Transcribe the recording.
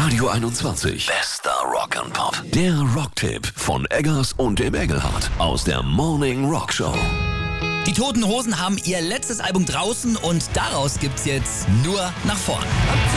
Radio 21. Bester Rock and Pop. Der Rocktipp von Eggers und dem Engelhardt aus der Morning Rock Show. Die Toten Hosen haben ihr letztes Album draußen und daraus gibt's jetzt nur nach vorn.